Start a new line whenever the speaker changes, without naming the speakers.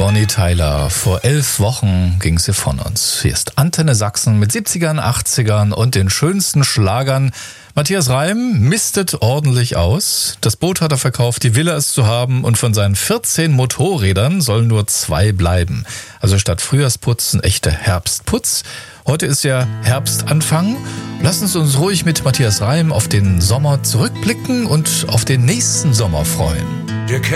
Bonnie Tyler, vor 11 Wochen ging sie von uns. Hier ist Antenne Sachsen mit 70ern, 80ern und den schönsten Schlagern. Matthias Reim mistet ordentlich aus. Das Boot hat er verkauft, die Villa ist zu haben und von seinen 14 Motorrädern sollen nur 2 bleiben. Also statt Frühjahrsputz ein echter Herbstputz. Heute ist ja Herbstanfang. Lassen Sie uns ruhig mit Matthias Reim auf den Sommer zurückblicken und auf den nächsten Sommer freuen.